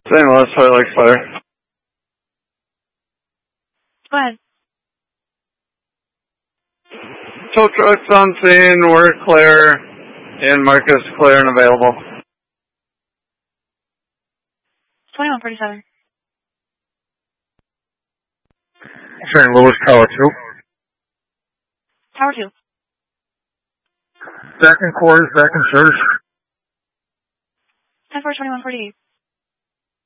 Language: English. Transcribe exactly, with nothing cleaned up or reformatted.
Saint Louis, Holy Lake Fire. Go ahead. Tow trucks on scene, we're clear, and Marcus clear and available. twenty-one forty-seven. Saint Louis, Tower two. Tower two. Second quarters, back in service. ten four twenty-one forty-eight.